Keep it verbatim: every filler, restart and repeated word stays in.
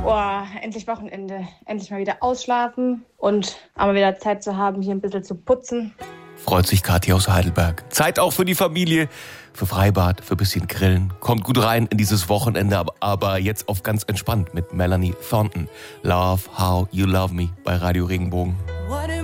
Boah, endlich Wochenende. Endlich mal wieder ausschlafen und aber wieder Zeit zu haben, hier ein bisschen zu putzen. Freut sich Kathi aus Heidelberg. Zeit auch für die Familie, für Freibad, für ein bisschen Grillen. Kommt gut rein in dieses Wochenende, aber, aber jetzt auf ganz entspannt mit Melanie Thornton. Love How You Love Me bei Radio Regenbogen.